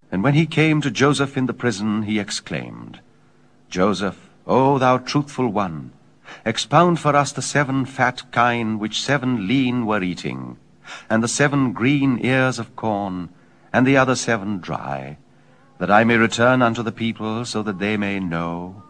And when he came to Joseph in the prison, he exclaimed, Joseph, O thou truthful one, expound for us the 7 fat kine which 7 lean were eating, and the 7 green ears of corn, and the other 7 dry, that I may return unto the people, so that they may know